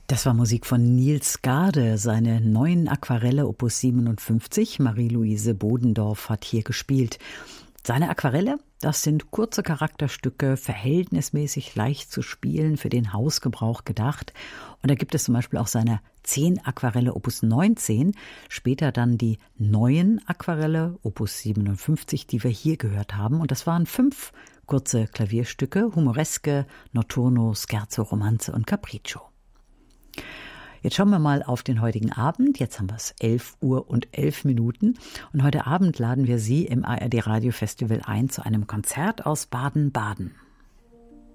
Das war Musik von Niels Gade, seine neuen Aquarelle Opus 57. Marie-Louise Bodendorf hat hier gespielt. Seine Aquarelle, das sind kurze Charakterstücke, verhältnismäßig leicht zu spielen, für den Hausgebrauch gedacht. Und da gibt es zum Beispiel auch seine 10 Aquarelle Opus 19, später dann die neuen Aquarelle Opus 57, die wir hier gehört haben. Und das waren 5 kurze Klavierstücke, Humoreske, Notturno, Scherzo, Romanze und Capriccio. Jetzt schauen wir mal auf den heutigen Abend. Jetzt haben wir es 11 Uhr und 11 Minuten. Und heute Abend laden wir Sie im ARD Radio Festival ein zu einem Konzert aus Baden-Baden.